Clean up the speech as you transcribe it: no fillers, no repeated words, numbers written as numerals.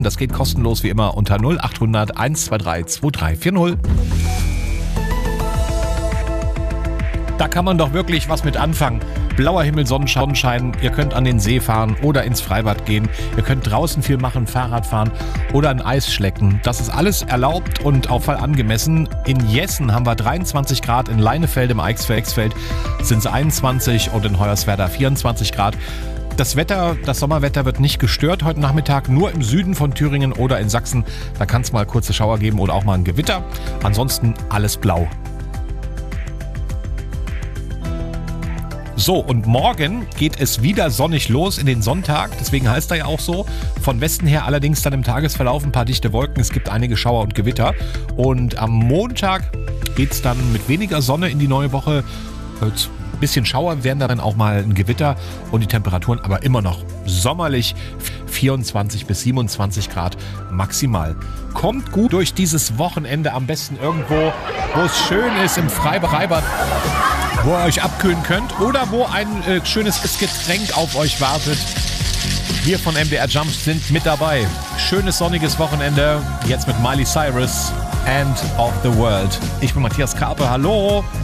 Das geht kostenlos wie immer unter 0800 123 2340. Da kann man doch wirklich was mit anfangen. Blauer Himmel, Sonnenschein, ihr könnt an den See fahren oder ins Freibad gehen. Ihr könnt draußen viel machen, Fahrrad fahren oder ein Eis schlecken. Das ist alles erlaubt und auch voll angemessen. In Jessen haben wir 23 Grad, in Leinefelde im Eichsfeld sind es 21 und in Hoyerswerda 24 Grad. Das Wetter, das Sommerwetter wird nicht gestört heute Nachmittag, nur im Süden von Thüringen oder in Sachsen. Da kann es mal kurze Schauer geben oder auch mal ein Gewitter. Ansonsten alles blau. So, und morgen geht es wieder sonnig los in den Sonntag. Deswegen heißt er ja auch so. Von Westen her allerdings dann im Tagesverlauf ein paar dichte Wolken. Es gibt einige Schauer und Gewitter. Und am Montag geht es dann mit weniger Sonne in die neue Woche. Ein bisschen Schauer werden dann auch mal ein Gewitter. Und die Temperaturen aber immer noch sommerlich. 24 bis 27 Grad maximal. Kommt gut durch dieses Wochenende. Am besten irgendwo, wo es schön ist, im Freibad, wo ihr euch abkühlen könnt oder wo ein schönes Getränk auf euch wartet. Wir von MDR Jump sind mit dabei. Schönes sonniges Wochenende. Jetzt mit Miley Cyrus, End of the World. Ich bin Matthias Karpe. Hallo.